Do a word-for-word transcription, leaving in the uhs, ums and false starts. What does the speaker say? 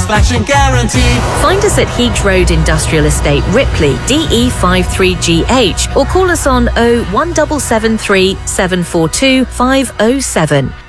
satisfaction guarantee. Find us at Heath Road Industrial Estate, Ripley, D E five three G H, or call us on oh one seven seven three seven four two five oh seven.